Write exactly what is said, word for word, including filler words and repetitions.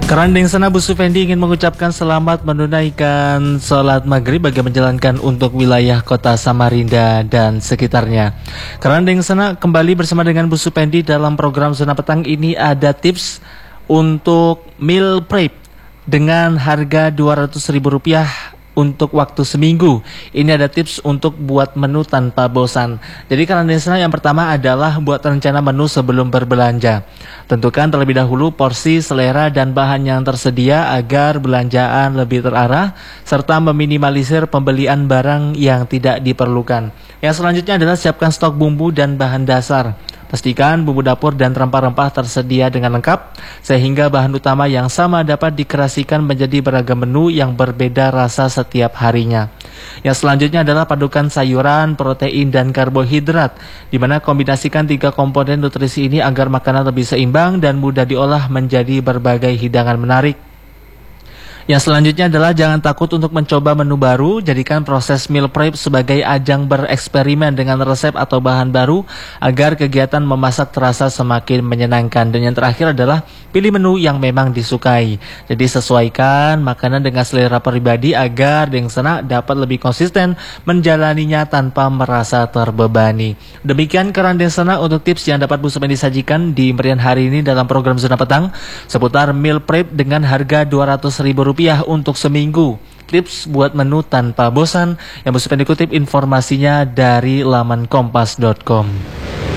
Kerandeng sana Bu Supendi ingin mengucapkan selamat menunaikan sholat maghrib bagi menjalankan untuk wilayah kota Samarinda dan sekitarnya. Kerandeng sana kembali bersama dengan Bu Supendi dalam program Zona Petang. Ini ada tips untuk meal prep dengan harga dua ratus ribu rupiah untuk waktu seminggu. Ini ada tips untuk buat menu tanpa bosan. Jadi Kerandeng sana yang pertama adalah buat rencana menu sebelum berbelanja. Tentukan terlebih dahulu porsi, selera, dan bahan yang tersedia agar belanjaan lebih terarah, serta meminimalisir pembelian barang yang tidak diperlukan. Yang selanjutnya adalah siapkan stok bumbu dan bahan dasar. Pastikan bumbu dapur dan rempah-rempah tersedia dengan lengkap, sehingga bahan utama yang sama dapat dikreasikan menjadi beragam menu yang berbeda rasa setiap harinya. Yang selanjutnya adalah padukan sayuran, protein, dan karbohidrat, di mana kombinasikan tiga komponen nutrisi ini agar makanan lebih seimbang dan mudah diolah menjadi berbagai hidangan menarik. Yang selanjutnya adalah jangan takut untuk mencoba menu baru. Jadikan proses meal prep sebagai ajang bereksperimen dengan resep atau bahan baru agar kegiatan memasak terasa semakin menyenangkan. Dan yang terakhir adalah pilih menu yang memang disukai. Jadi sesuaikan makanan dengan selera pribadi agar Deng Sena dapat lebih konsisten menjalaninya tanpa merasa terbebani. Demikian Kerandeng Sena untuk tips yang dapat Bu Supendi sajikan di merian hari ini dalam program Zona Petang seputar meal prep dengan harga dua ratus ribu rupiah untuk seminggu. Tips buat menu tanpa bosan yang Bu Supendi kutip informasinya dari laman kompas dot com.